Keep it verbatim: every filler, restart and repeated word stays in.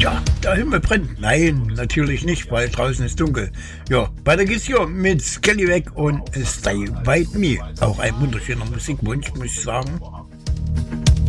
Ja, der Himmel brennt. Nein, natürlich nicht, weil draußen ist dunkel. Ja, weiter geht's hier mit Skellywag und Stay By Me. Auch ein wunderschöner Musikwunsch, muss ich sagen.